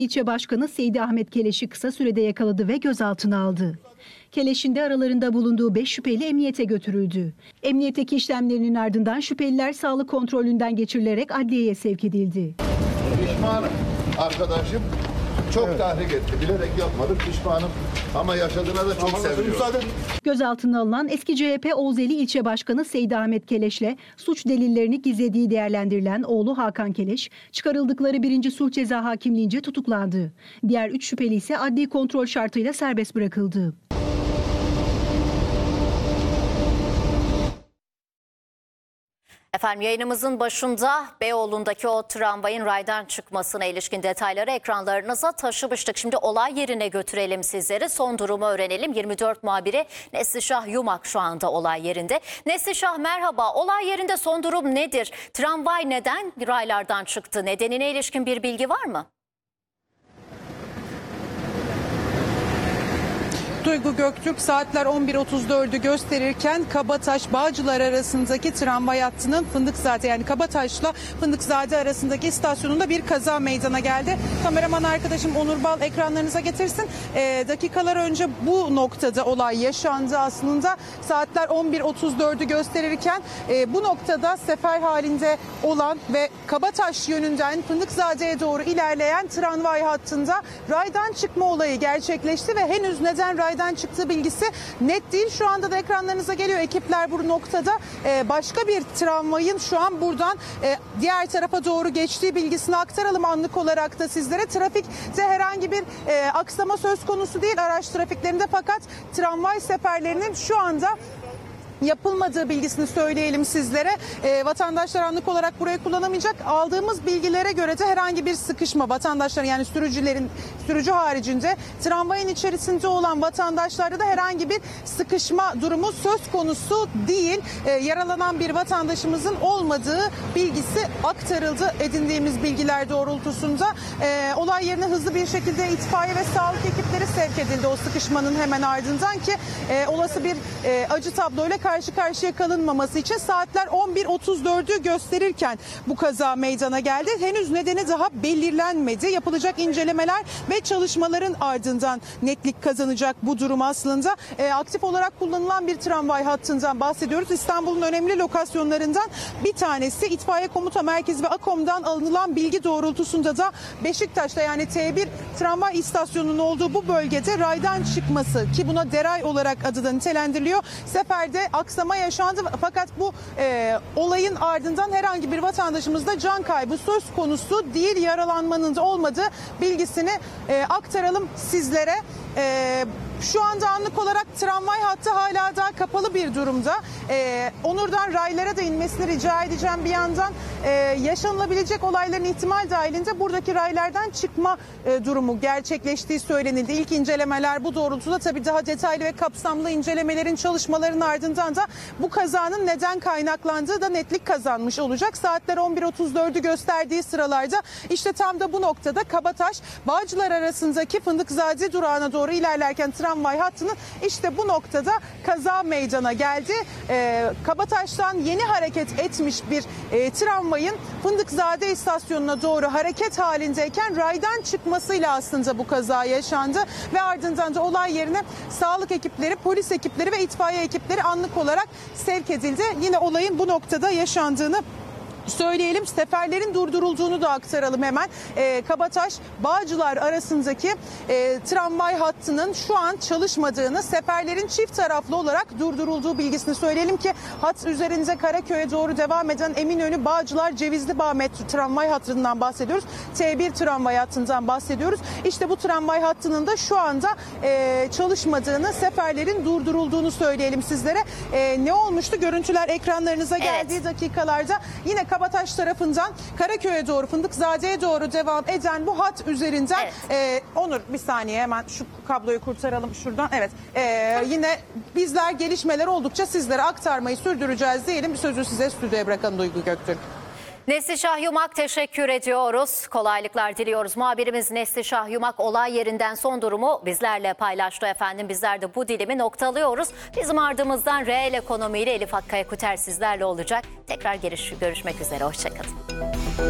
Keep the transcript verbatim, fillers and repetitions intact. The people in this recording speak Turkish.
İlçe Başkanı Seydi Ahmet Keleş'i kısa sürede yakaladı ve gözaltına aldı. Keleş'in de aralarında bulunduğu beş şüpheli emniyete götürüldü. Emniyetteki işlemlerinin ardından şüpheliler sağlık kontrolünden geçirilerek adliyeye sevk edildi. Pişmanım arkadaşım. Çok evet. tahrik etti. Bilerek yapmadık, pişmanım. Ama yaşadığına da çok seviyorum. Gözaltına alınan eski C H P Oğuzeli İlçe Başkanı Seydi Ahmet Keleş'le suç delillerini gizlediği değerlendirilen oğlu Hakan Keleş, çıkarıldıkları birinci Sulh Ceza Hakimliğince tutuklandı. Diğer üç şüpheli ise adli kontrol şartıyla serbest bırakıldı. Efendim yayınımızın başında Beyoğlu'ndaki o tramvayın raydan çıkmasına ilişkin detayları ekranlarınıza taşımıştık. Şimdi olay yerine götürelim sizleri. Son durumu öğrenelim. yirmi dört muhabiri Neslişah Yumak şu anda olay yerinde. Neslişah merhaba. Olay yerinde son durum nedir? Tramvay neden raylardan çıktı? Nedenine ilişkin bir bilgi var mı? Duygu Göktürk, saatler on bir otuz dördü gösterirken Kabataş Bağcılar arasındaki tramvay hattının Fındıkzade yani Kabataş'la Fındıkzade arasındaki istasyonunda bir kaza meydana geldi. Kameraman arkadaşım Onur Bal ekranlarınıza getirsin. E, dakikalar önce bu noktada olay yaşandı aslında. Saatler on bir otuz dördü gösterirken e, bu noktada sefer halinde olan ve Kabataş yönünden Fındıkzade'ye doğru ilerleyen tramvay hattında raydan çıkma olayı gerçekleşti ve henüz neden ray raydan çıktığı bilgisi net değil. Şu anda da ekranlarınıza geliyor ekipler bu noktada. Ee, başka bir tramvayın şu an buradan e, diğer tarafa doğru geçtiği bilgisini aktaralım anlık olarak da sizlere. Trafikte herhangi bir e, aksama söz konusu değil araç trafiklerinde, fakat tramvay seferlerinin şu anda yapılmadığı bilgisini söyleyelim sizlere. E, vatandaşlar anlık olarak burayı kullanamayacak. Aldığımız bilgilere göre de herhangi bir sıkışma vatandaşlar yani sürücülerin sürücü haricinde tramvayın içerisinde olan vatandaşlarda da herhangi bir sıkışma durumu söz konusu değil. E, yaralanan bir vatandaşımızın olmadığı bilgisi aktarıldı edindiğimiz bilgiler doğrultusunda. E, olay yerine hızlı bir şekilde itfaiye ve sağlık ekipleri sevk edildi o sıkışmanın hemen ardından ki e, olası bir e, acı tabloyla karşı karşıya kalınmaması için. Saatler on bir otuz dördü gösterirken bu kaza meydana geldi. Henüz nedeni daha belirlenmedi. Yapılacak incelemeler ve çalışmaların ardından netlik kazanacak bu durum aslında. E, aktif olarak kullanılan bir tramvay hattından bahsediyoruz. İstanbul'un önemli lokasyonlarından bir tanesi. İtfaiye Komuta Merkezi ve AKOM'dan alınan bilgi doğrultusunda da Beşiktaş'ta yani T bir tramvay istasyonunun olduğu bu bölgede raydan çıkması, ki buna deray olarak adı da nitelendiriliyor, seferde aksama yaşandı, fakat bu e, olayın ardından herhangi bir vatandaşımızda can kaybı söz konusu değil, yaralanmanın da olmadığı bilgisini e, aktaralım sizlere. E, Şu anda anlık olarak tramvay hattı hala daha kapalı bir durumda. Ee, Onur'dan raylara da inmesini rica edeceğim bir yandan. Ee, yaşanılabilecek olayların ihtimal dahilinde buradaki raylardan çıkma e, durumu gerçekleştiği söylenildi. İlk incelemeler bu doğrultuda, tabii daha detaylı ve kapsamlı incelemelerin, çalışmaların ardından da bu kazanın neden kaynaklandığı da netlik kazanmış olacak. Saatler on bir otuz dördü gösterdiği sıralarda işte tam da bu noktada Kabataş Bağcılar arasındaki Fındıkzade durağına doğru ilerlerken tramvay hattının işte bu noktada kaza meydana geldi. Ee, Kabataş'tan yeni hareket etmiş bir e, tramvayın Fındıkzade istasyonuna doğru hareket halindeyken raydan çıkmasıyla aslında bu kaza yaşandı ve ardından da olay yerine sağlık ekipleri, polis ekipleri ve itfaiye ekipleri anlık olarak sevk edildi. Yine olayın bu noktada yaşandığını söyleyelim. Seferlerin durdurulduğunu da aktaralım hemen. E, Kabataş Bağcılar arasındaki e, tramvay hattının şu an çalışmadığını, seferlerin çift taraflı olarak durdurulduğu bilgisini söyleyelim ki hat üzerinde Karaköy'e doğru devam eden Eminönü Bağcılar Cevizlibağ metro tramvay hattından bahsediyoruz. T bir tramvay hattından bahsediyoruz. İşte bu tramvay hattının da şu anda e, çalışmadığını, seferlerin durdurulduğunu söyleyelim sizlere. E, ne olmuştu? Görüntüler ekranlarınıza geldiği evet. dakikalarda yine Kabataş tarafından Karaköy'e doğru, Fındıkzade'ye doğru devam eden bu hat üzerinden evet. e, Onur bir saniye hemen şu kabloyu kurtaralım şuradan. Evet e, yine bizler gelişmeler oldukça sizlere aktarmayı sürdüreceğiz diyelim. Sözü size stüdyoya bırakalım Duygu Göktürk. Neslişah Yumak teşekkür ediyoruz. Kolaylıklar diliyoruz. Muhabirimiz Neslişah Yumak olay yerinden son durumu bizlerle paylaştı efendim. Bizler de bu dilimi noktalıyoruz. Bizim ardımızdan reel ekonomiyle Elif Akkaya Kuter sizlerle olacak. Tekrar görüş, görüşmek üzere. Hoşçakalın.